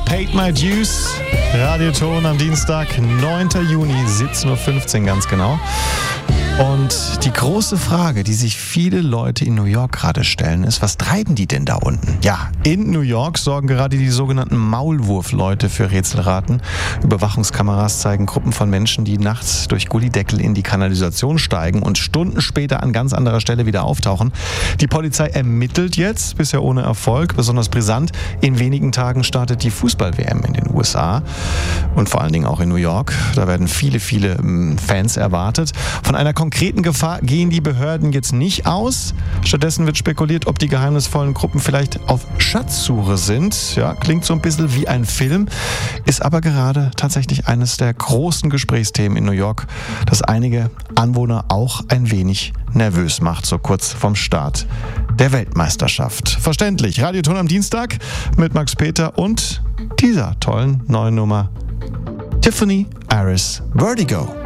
Paid My Dues. Radioton am Dienstag, 9. Juni, 17.15 Uhr ganz genau. Und die große Frage, die sich viele Leute in New York gerade stellen, ist, was treiben die denn da unten? Ja, in New York sorgen gerade die sogenannten Maulwurfleute für Rätselraten. Überwachungskameras zeigen Gruppen von Menschen, die nachts durch Gullydeckel in die Kanalisation steigen und Stunden später an ganz anderer Stelle wieder auftauchen. Die Polizei ermittelt jetzt, bisher ohne Erfolg. Besonders brisant, in wenigen Tagen startet die Fußball-WM in den USA und vor allen Dingen auch in New York. Da werden viele Fans erwartet. Von einer konkreten Gefahr gehen die Behörden jetzt nicht aus. Stattdessen wird spekuliert, ob die geheimnisvollen Gruppen vielleicht auf Schatzsuche sind. Ja, klingt so ein bisschen wie ein Film, ist aber gerade tatsächlich eines der großen Gesprächsthemen in New York, das einige Anwohner auch ein wenig nervös macht, so kurz vorm Start der Weltmeisterschaft. Verständlich. Radioton am Dienstag mit Max Peter und dieser tollen neuen Nummer. Tiffany Aris, Vertigo.